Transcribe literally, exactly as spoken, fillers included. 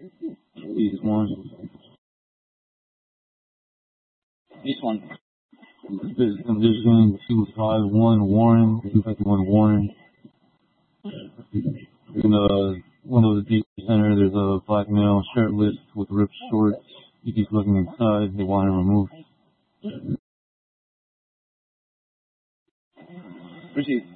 East one. East one. Physical condition, two five one Warren, two five one Warren. In the window of the deep center, there's a black male, shirtless, with ripped shorts. He keeps looking inside. They want him removed. Proceed.